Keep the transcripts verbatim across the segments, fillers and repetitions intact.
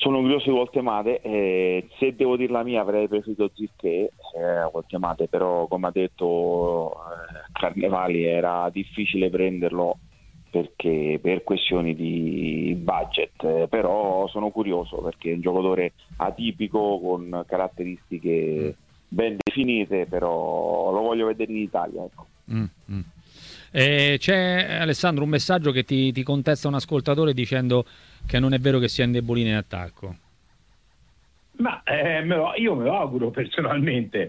sono curioso di Voltemade, eh, se devo dire la mia avrei preferito Zirkzee eh, Voltemade, però come ha detto eh, Carnevali era difficile prenderlo perché per questioni di budget, eh, però sono curioso perché è un giocatore atipico con caratteristiche ben definite, però lo voglio vedere in Italia, ecco. Mm, mm. Eh, c'è Alessandro un messaggio che ti, ti contesta un ascoltatore dicendo che non è vero che sia indebolito in attacco. Ma eh, me lo, io me lo auguro personalmente.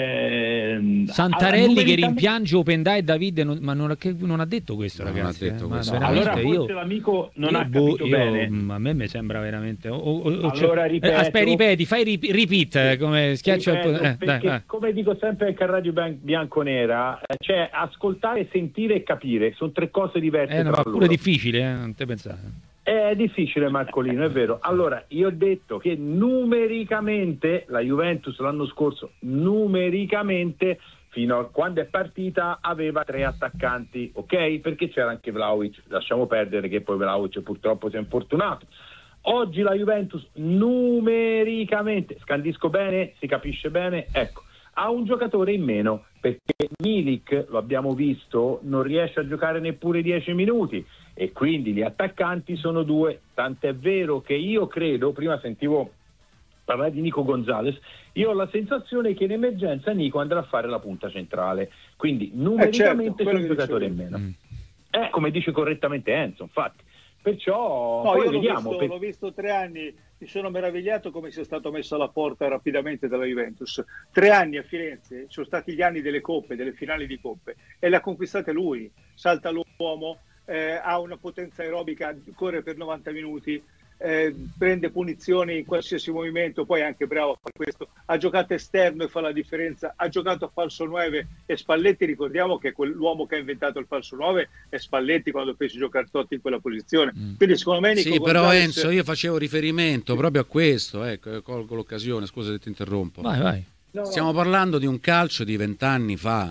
Eh, Santarelli che rimpiange Opendai e Davide, non, ma non, che, non ha detto questo, no, ragazzi. Non ha detto eh, questo. Ma no, allora forse io, l'amico non io, ha boh, capito io, bene. A me mi sembra veramente. Oh, oh, oh, allora cioè, ripeto, aspetta, ripeti, fai rip, repeat come schiaccia ripeto, il po- eh, perché, dai, come dico sempre anche a Radio Ban- Bianconera, eh, cioè ascoltare, sentire e capire sono tre cose diverse eh, no, tra ma loro. pure difficile, eh, non te pensare. È difficile, Marcolino, è vero. Allora, io ho detto che numericamente la Juventus l'anno scorso, numericamente, fino a quando è partita, aveva tre attaccanti, ok? Perché c'era anche Vlahovic, lasciamo perdere che poi Vlahovic purtroppo si è infortunato. Oggi la Juventus numericamente, scandisco bene, si capisce bene, ecco, ha un giocatore in meno, perché Milik, lo abbiamo visto, non riesce a giocare neppure dieci minuti e quindi gli attaccanti sono due, tant'è vero che io credo, prima sentivo parlare di Nico Gonzalez, io ho la sensazione che in emergenza Nico andrà a fare la punta centrale, quindi numericamente eh certo, c'è un giocatore in meno. Mm. Eh, come dice correttamente Enzo, infatti. Perciò no, poi io vediamo. L'ho visto, per... l'ho visto tre anni, mi sono meravigliato come sia stato messo alla porta rapidamente dalla Juventus. Tre anni a Firenze, sono stati gli anni delle coppe, delle finali di coppe, e le ha conquistate lui. Salta l'uomo, eh, ha una potenza aerobica, corre per novanta minuti, eh, prende punizioni in qualsiasi movimento, poi è anche bravo a fare questo. Ha giocato esterno e fa la differenza, ha giocato a falso nove e Spalletti, ricordiamo che quell'uomo che ha inventato il falso nove è Spalletti quando fece giocare Totti in quella posizione. Mm. Quindi secondo me Nico sì, Gonzalez... però Enzo, io facevo riferimento proprio a questo, ecco, colgo l'occasione, scusa se ti interrompo. Vai, vai. No, Stiamo no. parlando di un calcio di vent'anni fa.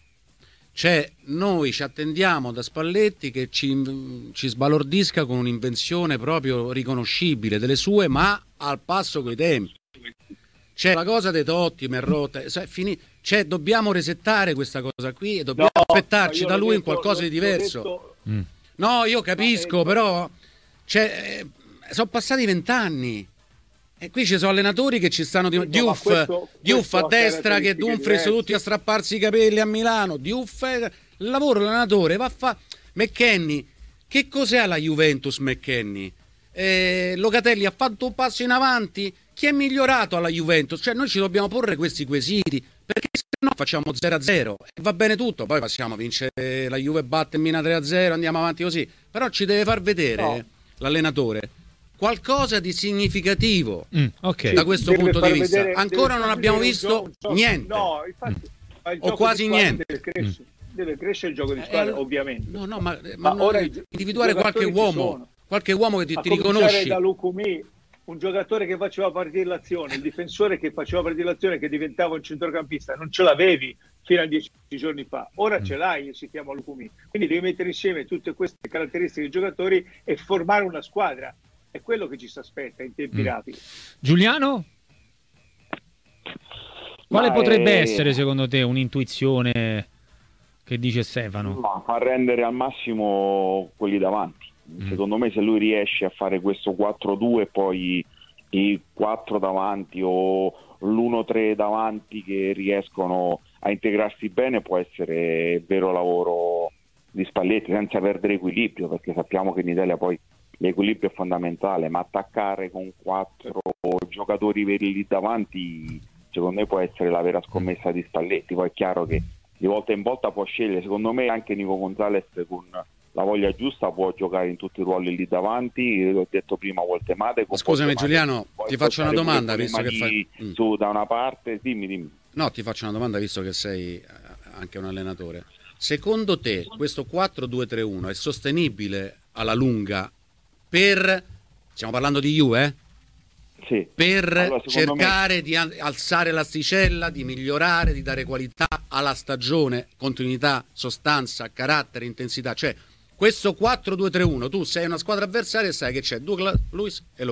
Cioè, noi ci attendiamo da Spalletti che ci, ci sbalordisca con un'invenzione proprio riconoscibile delle sue, ma al passo coi tempi. Cioè, la cosa dei Totti, Merrota, cioè, fini, cioè, dobbiamo resettare questa cosa qui e dobbiamo no, aspettarci da lui detto, in qualcosa di diverso. Detto... Mm. No, io capisco, no, però cioè, eh, sono passati vent'anni. E qui ci sono allenatori che ci stanno di... No, Diouf, questo, Diouf questo a destra, che Dumfries tutti a strapparsi i capelli a Milano. Diouf, il lavoro dell'allenatore va a fa... McKennie, che cos'è la Juventus McKennie? Eh, Locatelli ha fatto un passo in avanti. Chi è migliorato alla Juventus? Cioè noi ci dobbiamo porre questi quesiti, perché se no facciamo zero a zero e va bene tutto, poi passiamo a vincere, la Juve batte Mina tre a zero, andiamo avanti così, però ci deve far vedere no. l'allenatore qualcosa di significativo mm, okay. da questo punto di vista. Vedere, Ancora non abbiamo visto gioco, niente. No, infatti, mm. o quasi niente. Deve crescere, mm. deve crescere il gioco di squadra, eh, ovviamente. No, no, ma, ma, ma ora individuare qualche uomo, qualche uomo che ti, ti riconosci. Da Lucumi, un giocatore che faceva partire l'azione, il difensore che faceva partire l'azione, che diventava un centrocampista, non ce l'avevi fino a dieci giorni fa. Ora mm. ce l'hai, si chiama Lucumi. Quindi devi mettere insieme tutte queste caratteristiche dei giocatori e formare una squadra. È quello che ci si aspetta in tempi mm. rapidi. Giuliano? Quale Ma potrebbe è... essere secondo te un'intuizione che dice Stefano? Ma fa rendere al massimo quelli davanti. Mm. Secondo me se lui riesce a fare questo quattro due, poi i quattro davanti o l'uno tre davanti che riescono a integrarsi bene, può essere il vero lavoro di Spalletti, senza perdere equilibrio, perché sappiamo che in Italia poi l'equilibrio è fondamentale, ma attaccare con quattro giocatori veri lì davanti secondo me può essere la vera scommessa di Spalletti. Poi è chiaro che di volta in volta può scegliere, secondo me anche Nico Gonzalez con la voglia giusta può giocare in tutti i ruoli lì davanti. L'ho detto prima, Voltemade. Scusami Giuliano, ti faccio una domanda visto che fai su da una parte, dimmi dimmi. No, ti faccio una domanda visto che sei anche un allenatore. Secondo te questo quattro due tre uno è sostenibile alla lunga per, stiamo parlando di Juve, eh? Sì. Per allora, cercare me... di alzare l'asticella, di migliorare, di dare qualità alla stagione, continuità, sostanza, carattere, intensità. Cioè questo quattro due tre uno, tu sei una squadra avversaria e sai che c'è Douglas Luiz e lo